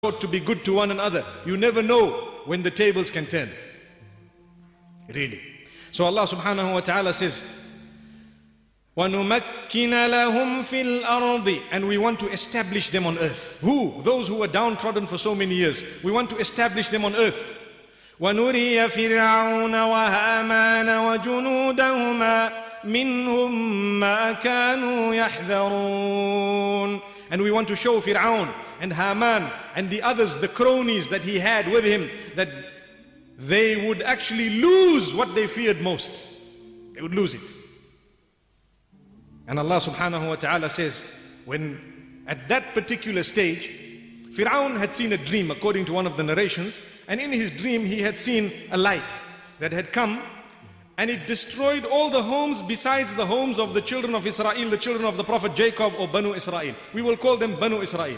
to be good to one another. You never know when the tables can turn. Really. So Allah subhanahu wa ta'ala says, وَنُمَكِّنَ لَهُمْ فِي الْأَرْضِ, and we want to establish them on earth. Who? Those who were downtrodden for so many years. We want to establish them on earth. وَنُرِيَ فِرْعَوْنَ وَهَامَانَ وَجُنُودَهُمَا مِنْهُمْ مَا كَانُوا يَحْذَرُونَ. And we want to show Fir'aun and Haman and the others, the cronies that he had with him, that they would actually lose what they feared most. They would lose it. And Allah subhanahu wa ta'ala says, when at that particular stage, Fir'aun had seen a dream, according to one of the narrations, and in his dream he had seen a light that had come, and it destroyed all the homes besides the homes of the children of Israel, the children of the Prophet Jacob, or Banu Israel. We will call them Banu Israel.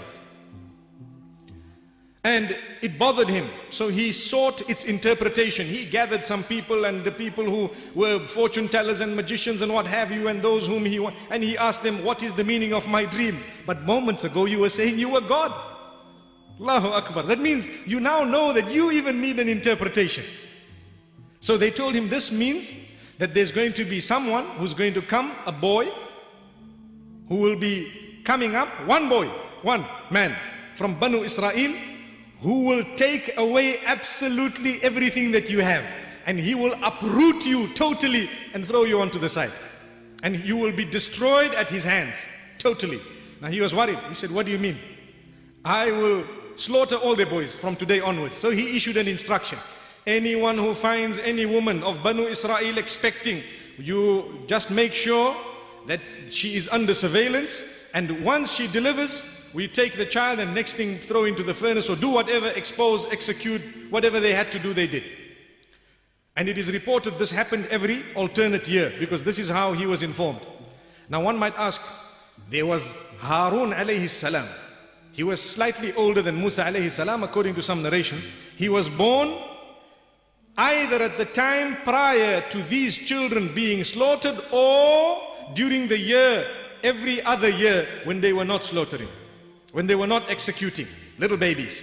And it bothered him, so he sought its interpretation. He gathered some people, and the people who were fortune tellers and magicians and what have you, and those whom he wanted, and he asked them, what is the meaning of my dream? But moments ago you were saying you were God. Allahu Akbar. That means you now know that you even need an interpretation. So they told him, this means that there's going to be someone who's going to come, a boy, who will be coming up, one boy, one man from Banu Israel, who will take away absolutely everything that you have, and he will uproot you totally and throw you onto the side, and you will be destroyed at his hands totally. Now he was worried. He said, what do you mean? I will slaughter all the boys from today onwards. So he issued an instruction. Anyone who finds any woman of Banu Israel expecting, you just make sure that she is under surveillance, and once she delivers, we take the child and next thing throw into the furnace, or do whatever, expose, execute, whatever they had to do, they did. And it is reported this happened every alternate year, because this is how he was informed. Now one might ask, there was Harun alayhi salam. He was slightly older than Musa alayhi salam, according to some narrations. He was born either at the time prior to these children being slaughtered, or during the year, every other year, when they were not slaughtering, when they were not executing little babies.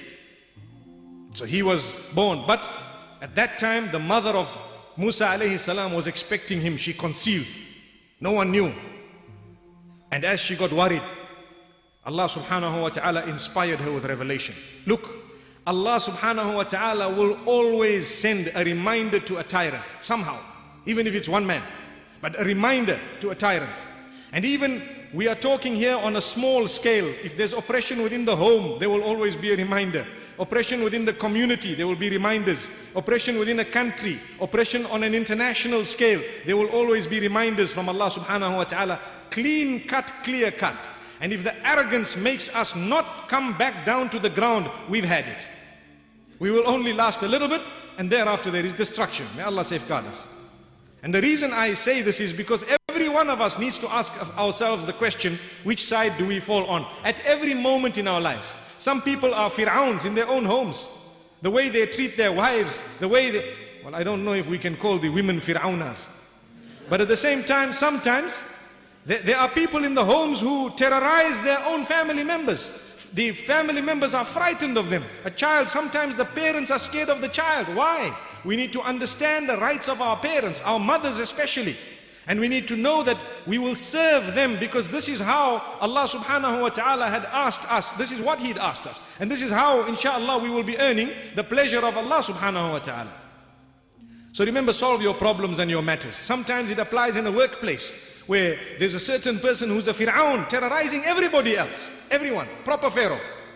So he was born, but at that time the mother of Musa alayhi salam was expecting him. She conceived. No one knew. And as she got worried, Allah subhanahu wa ta'ala inspired her with revelation. Look, Allah subhanahu wa ta'ala will always send a reminder to a tyrant, somehow, even if it's one man, but a reminder to a tyrant. And even we are talking here on a small scale. If there's oppression within the home, there will always be a reminder. Oppression within the community, there will be reminders. Oppression within a country, oppression on an international scale, there will always be reminders from Allah subhanahu wa ta'ala. Clean cut, clear cut. And if the arrogance makes us not come back down to the ground, we've had it. We will only last a little bit, and thereafter there is destruction. May Allah safeguard us. And the reason I say this is because every one of us needs to ask ourselves the question, which side do we fall on? At every moment in our lives. Some people are Fir'auns in their own homes. The way they treat their wives, the way they... Well, I don't know if we can call the women Fir'aunas. But at the same time, sometimes there are people in the homes who terrorize their own family members. The family members are frightened of them. A child, sometimes the parents are scared of the child. Why? We need to understand the rights of our parents, our mothers especially. And we need to know that we will serve them, because this is how Allah subhanahu wa ta'ala had asked us. This is what He'd asked us. And this is how, inshallah, we will be earning the pleasure of Allah subhanahu wa ta'ala. So remember, solve your problems and your matters. Sometimes it applies in a workplace, where there's a certain person who's a Fir'aun, terrorizing everybody else, everyone, proper Pharaoh.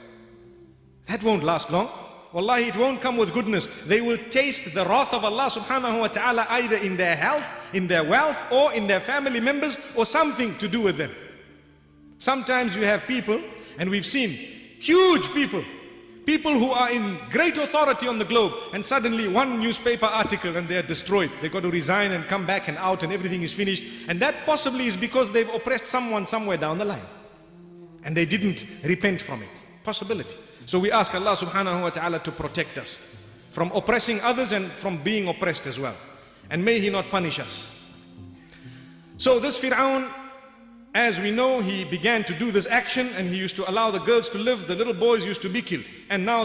That won't last long. Wallahi, it won't come with goodness. They will taste the wrath of Allah subhanahu wa ta'ala either in their health, in their wealth, or in their family members, or something to do with them. Sometimes you have people, and we've seen huge people, people who are in great authority on the globe, and suddenly one newspaper article and they are destroyed. They got to resign and come back and out, and everything is finished. And that possibly is because they've oppressed someone somewhere down the line, and they didn't repent from it. Possibility. So we ask Allah subhanahu wa ta'ala to protect us from oppressing others and from being oppressed as well. And may He not punish us. So this Fir'aun As we know, he began to do this action and he used to allow the girls to live. The little boys used to be killed. And now